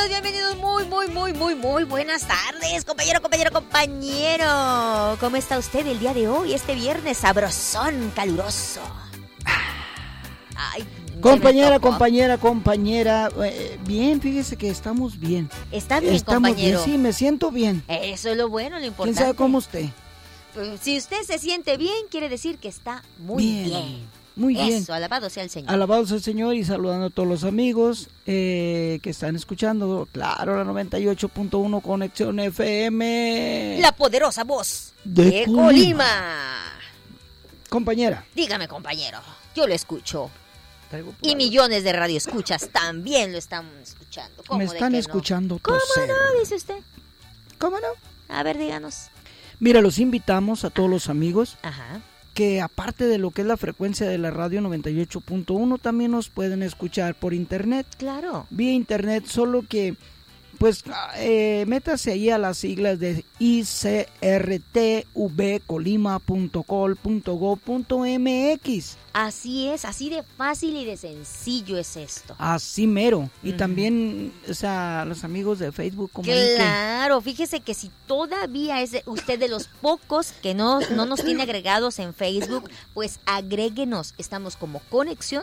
bienvenidos, muy buenas tardes, compañero. ¿Cómo está usted el día de hoy, este viernes sabrosón, caluroso? Ay, compañera, bien, fíjese que estamos bien. ¿Está bien, compañero? Bien, sí, me siento bien. Eso es lo bueno, lo importante. ¿Quién sabe cómo usted? Pues, si usted se siente bien, quiere decir que está muy bien. Muy bien. Eso, alabado sea el Señor. Alabado sea el Señor y saludando a todos los amigos que están escuchando, claro, la 98.1 Conexión FM. La poderosa voz de Colima. Compañera. Dígame, compañero, yo lo escucho. Y millones de radioescuchas también lo están escuchando. Me están escuchando toser. ¿Cómo no, dice usted? ¿Cómo no? A ver, díganos. Mira, los invitamos a todos los amigos. Ajá. Que aparte de lo que es la frecuencia de la radio 98.1, también nos pueden escuchar por internet. Claro. Vía internet, solo que, pues, métase ahí a las siglas de icrtvcolima.col.go.mx. Así es, así de fácil y de sencillo es esto. Así mero. Y también, o sea, los amigos de Facebook. Claro, fíjese que si todavía es usted de los pocos que no nos tiene agregados en Facebook, pues agréguenos. Estamos como Conexión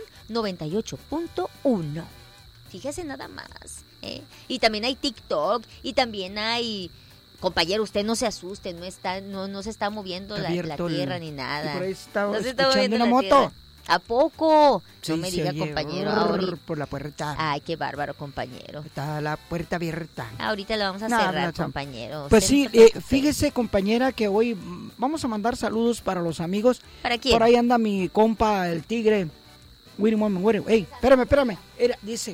98.1. Fíjese nada más. Y también hay TikTok y también hay... Compañero, usted no se asuste, no se está moviendo la tierra ni nada. Por ahí está escuchando una moto. Tierra. ¿A poco? Sí, no me diga, compañero. Por la puerta. Ay, qué bárbaro, compañero. Está la puerta abierta. Ahorita la vamos a cerrar, compañero. Pues sí, fíjese, compañera, que hoy vamos a mandar saludos para los amigos. ¿Para quién? Por ahí anda mi compa, el tigre. Wait a moment. Ey, espérame. Dice.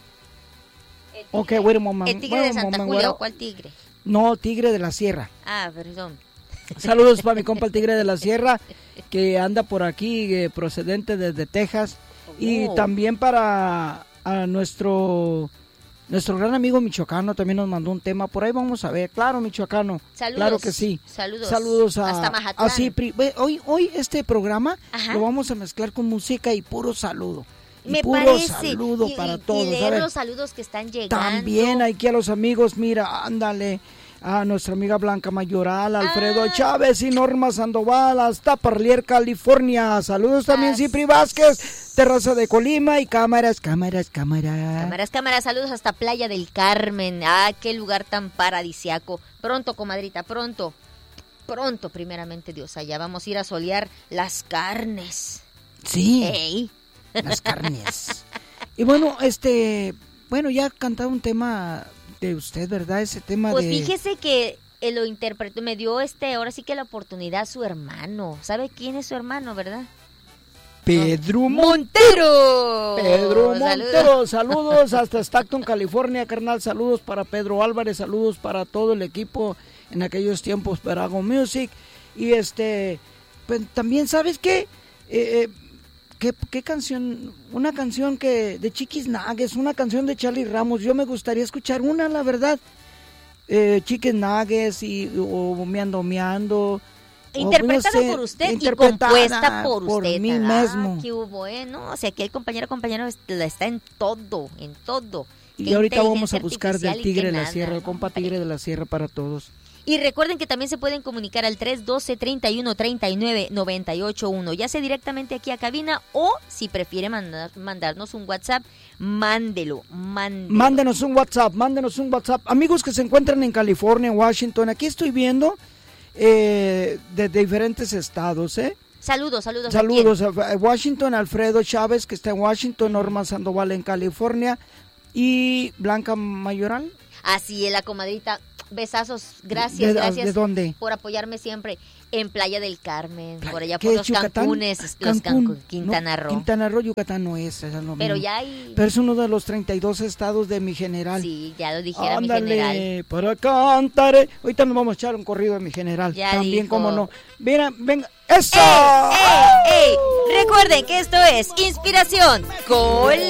Ok, wait a moment. ¿El tigre de Santa Julia o cuál tigre? No, Tigre de la Sierra. Ah, perdón. Saludos para mi compa el Tigre de la Sierra, que anda por aquí, procedente desde Texas. Y también para nuestro gran amigo michoacano, también nos mandó un tema. Por ahí vamos a ver. Claro, michoacano. Saludos. Claro que sí. Saludos hasta Mazatlán. Hoy este programa lo vamos a mezclar con música y puro saludo. Me parece. Saludo para todos. Y leer los saludos que están llegando. También aquí a los amigos, mira, ándale, a nuestra amiga Blanca Mayoral, Alfredo Chávez y Norma Sandoval, hasta Parlier, California. Saludos también, Cipri Vázquez, Terraza de Colima y cámaras. Saludos hasta Playa del Carmen. Ah, qué lugar tan paradisiaco. Pronto, comadrita, pronto, primeramente Dios, allá vamos a ir a solear las carnes. Sí. Ey. Las carnes. Y bueno, ya cantaba un tema de usted, ¿verdad? Ese tema pues fíjese que lo interpretó, me dio ahora sí que la oportunidad su hermano. ¿Sabe quién es su hermano, verdad? Pedro Montero. Saludos hasta Stockton, California, carnal. Saludos para Pedro Álvarez, saludos para todo el equipo en aquellos tiempos para Hago Music. Y pues también, ¿sabes qué? ¿Qué canción? Una canción de Chiquis Nuggets, una canción de Charlie Ramos. Yo me gustaría escuchar una, la verdad. Chiquis Nuggets o Meando. Interpretada por usted y compuesta por usted. Por mí mismo. ¿Qué hubo, no? O sea, que el compañero está en todo. Y ahorita vamos a buscar del Tigre de la Sierra, el compa Tigre de la Sierra para todos. Y recuerden que también se pueden comunicar al 312-3139-981, ya sea directamente aquí a cabina o si prefiere mandarnos un WhatsApp, mándelo. Mándenos un WhatsApp. Amigos que se encuentran en California, Washington, aquí estoy viendo de diferentes estados, Saludos. Saludos a Washington, Alfredo Chávez, que está en Washington, Norma Sandoval en California y Blanca Mayoral. Así es, la comadrita. Besazos, gracias. ¿De dónde? Por apoyarme siempre en Playa del Carmen, por allá por los Cancunes, Cancún, Quintana Roo. Quintana Roo, Yucatán no es, pero ya hay... Pero es uno de los 32 estados de mi general. Sí, ya lo dijera mi general. Para cantar. Ahorita nos vamos a echar un corrido de mi general. Ya también, dijo. como no. Venga, ¡eso! ¡Ey! Recuerden que esto es Inspiración Colima.